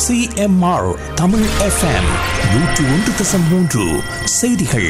CMR Tamil FM 101.3 செய்திகள்.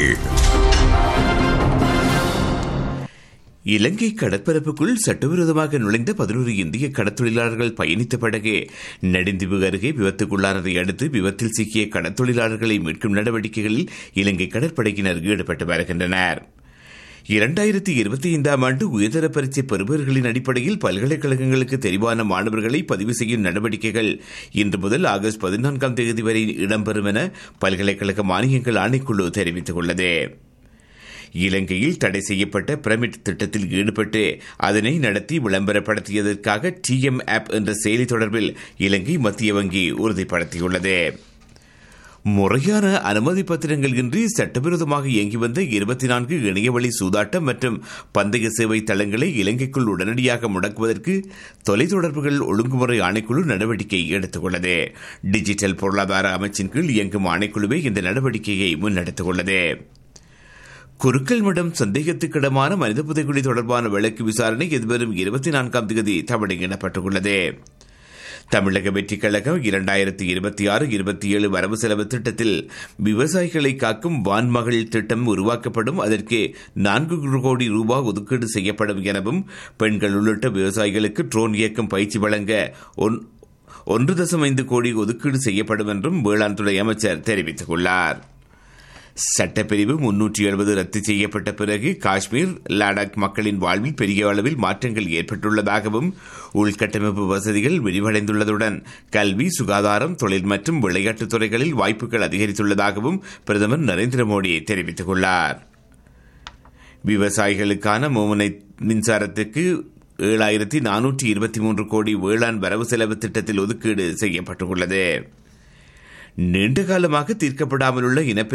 இலங்கை கடற்பரப்புக்குள் சட்டவிரோதமாக நுழைந்த 11 இந்திய கடற்தொழிலாளர்கள் பயணித்த படகு நெடுந்தீவு அருகே விபத்துக்குள்ளானதை அடுத்து விபத்தில் சிக்கிய கடற்தொழிலாளர்களை மீட்கும் நடவடிக்கைகளில் இலங்கை கடற்படையினர் ஈடுபட்டு வருகின்றனர். 2025ஆம் ஆண்டு உயர்தர பரீட்சை பெறுபவர்களின் அடிப்படையில் பல்கலைக்கழகங்களுக்கு தெரிவான மாணவர்களை பதிவு செய்யும் நடவடிக்கைகள் இன்று முதல் ஆகஸ்ட் 14ஆம் தேதி வரை இடம்பெறும் என பல்கலைக்கழக மானியங்கள் ஆணைக்குழு தெரிவித்துள்ளது. இலங்கையில் தடை செய்யப்பட்ட பிரமிட் திட்டத்தில் ஈடுபட்டு அதனை நடத்தி விளம்பரப்படுத்தியதற்காக TM ஆப் என்ற செயலி தொடர்பில் இலங்கை மத்திய வங்கி உறுதிப்படுத்தியுள்ளது. முறையான அனுமதி பத்திரங்கள் இன்றி சட்டவிரோதமாக இயங்கி வந்த 24 இணையவழி சூதாட்டம் மற்றும் பந்தய சேவை தளங்களை இலங்கைக்குள் உடனடியாக முடக்குவதற்கு தொலைத்தொடர்புகள் ஒழுங்குமுறை ஆணைக்குழு நடவடிக்கை எடுத்துள்ளது. டிஜிட்டல் பொருளாதார அமைச்சின் கீழ் இயங்கும் ஆணைக்குழுவே இந்த நடவடிக்கையை முன்னெடுத்துள்ளது. குருக்கள்மடம் சந்தேகத்துக்கிடமான மனித புதைகுழி தொடர்பான வழக்கு விசாரணை எதிர்வரும் 24ஆம் தேதி தவணையிடப்பட்டுள்ளது. தமிழக வெற்றிக் கழகம் 2026-27 வரவு செலவு திட்டத்தில் விவசாயிகளை காக்கும் வான்மகள் திட்டம் உருவாக்கப்படும். அதற்கு 4 கோடி ரூபாய் ஒதுக்கீடு செய்யப்படும் எனவும் பெண்கள் உள்ளிட்ட விவசாயிகளுக்கு ட்ரோன் இயக்கும் பயிற்சி வழங்க 1.5 கோடி ஒதுக்கீடு செய்யப்படும் என்றும் வேளாண் துறை அமைச்சர் தெரிவித்துள்ளார். சட்டப்பிரிவு 370 ரத்து செய்யப்பட்ட பிறகு காஷ்மீர் லடாக் மக்களின் வாழ்வில் பெரிய அளவில் மாற்றங்கள் ஏற்பட்டுள்ளதாகவும் உள்கட்டமைப்பு வசதிகள் விரிவடைந்துள்ளதுடன் கல்வி, சுகாதாரம், தொழில் மற்றும் விளையாட்டுத் துறைகளில் வாய்ப்புகள் அதிகரித்துள்ளதாகவும் பிரதமர் நரேந்திர மோடி தெரிவித்துள்ளார். விவசாயிகளுக்கான மோமுனை மின்சாரத்துக்கு 7423 கோடி வேளாண் வரவு செலவு திட்டத்தில் ஒதுக்கீடு செய்யப்பட்டுள்ளது. நீண்டகாலமாக தீர்க்கப்படாமல்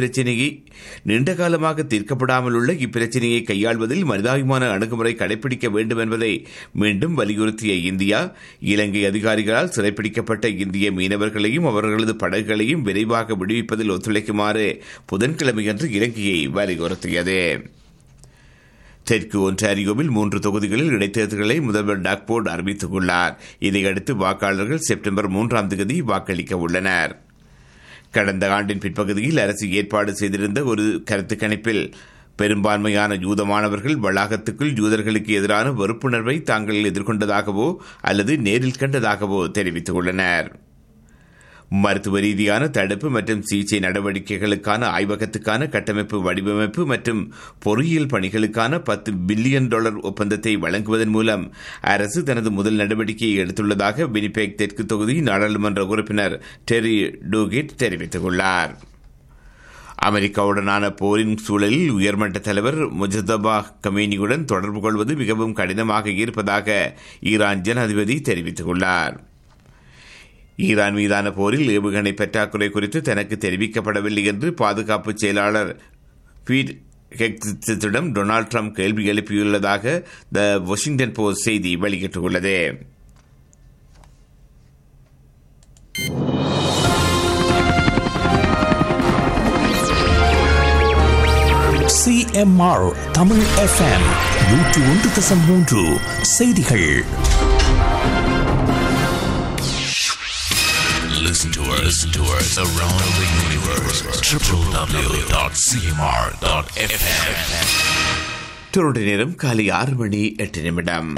உள்ள இப்பிரச்சினையை கையாள்வதில் மனிதாபிமான அணுகுமுறை கடைபிடிக்க வேண்டும் என்பதை மீண்டும் வலியுறுத்திய இந்தியா, இலங்கை அதிகாரிகளால் சிறைப்பிடிக்கப்பட்ட இந்திய மீனவர்களையும் அவர்களது படகுகளையும் விரைவாக விடுவிப்பதில் ஒத்துழைக்குமாறு புதன்கிழமையன்று இலங்கையை வலியுறுத்தியது. தெற்கு ஒன்டாரியோவில் 3 தொகுதிகளில் இடைத்தேர்தல்களை முதல்வர் டாக்போர்ட் அறிவித்துள்ளார். இதையடுத்து வாக்காளர்கள் செப்டம்பர் 3ஆம் தேதி வாக்களிக்க உள்ளனர். கடந்த ஆண்டின் பிற்பகுதியில் அரசு ஏற்பாடு செய்திருந்த ஒரு கருத்து கணிப்பில் பெரும்பான்மையான யூத மாணவர்கள் வளாகத்துக்குள் யூதர்களுக்கு எதிரான வெறுப்புணர்வை தாங்கள் எதிர்கொண்டதாகவோ அல்லது நேரில் கண்டதாகவோ தெரிவித்துள்ளனர். மருத்துவ ரீதியான தடுப்பு மற்றும் சிகிச்சை நடவடிக்கைகளுக்கான ஆய்வகத்துக்கான கட்டமைப்பு வடிவமைப்பு மற்றும் பொறியியல் பணிகளுக்கான $10 பில்லியன் ஒப்பந்தத்தை வழங்குவதன் மூலம் அரசு தனது முதல் நடவடிக்கையை எடுத்துள்ளதாக வினிபெக் தெற்கு தொகுதி நாடாளுமன்ற உறுப்பினர் டெரி டூகிட் தெரிவித்துள்ளார். அமெரிக்காவுடனான போரின் சூழலில் உயர்மட்ட தலைவர் முஜதபா கமேனியுடன் தொடர்பு கொள்வது மிகவும் கடினமாக இருப்பதாக ஈரான் ஜனாதிபதி தெரிவித்துள்ளார். ஈரான் மீதான போரில் ஏவுகணை பற்றாக்குறை குறித்து தனக்கு தெரிவிக்கப்படவில்லை என்று பாதுகாப்பு செயலாளர் பீட் ஹெக்ஸிடம் டொனால்டு டிரம்ப் கேள்வி எழுப்பியுள்ளதாக த வாஷிங்டன் போஸ்ட் செய்தி வெளியிட்டுள்ளது. CMR தமிழ் FM 101.3 செய்திகள். Listen to us around the universe. www.cmr.fm. Toronto நேரம் காலை 6:08.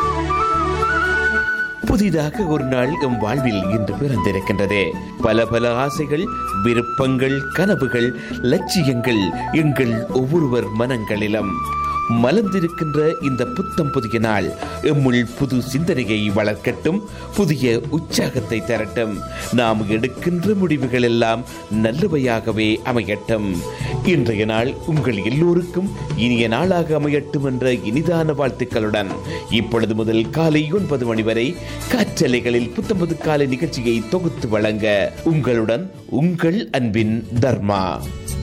புதிதாக ஒரு நாள் எம் வாழ்வில் இன்று பிறந்திருக்கின்றது. பல பல ஆசைகள், விருப்பங்கள், கனவுகள், லட்சியங்கள் எங்கள் ஒவ்வொருவர் மனங்களிலும் மலர்ந்திருக்கின்ற இந்த புத்தம் புதிய நாள் எம்முள் புது சிந்தனையை வளர்க்கட்டும், புதிய உற்சாகத்தை தரட்டும். நாம் எடுக்கின்ற முடிவுகள் எல்லாம் நல்லவையாகவே அமையட்டும். இன்றைய நாள் உங்கள் எல்லோருக்கும் இனிய நாளாக அமையட்டும் என்ற இனிதான வாழ்த்துக்களுடன் இப்பொழுது முதல் காலை 9 மணி வரை காற்றலைகளில் புத்தம்பது காலை நிகழ்ச்சியை தொகுத்து வழங்க உங்களுடன் உங்கள் அன்பின் தர்மா.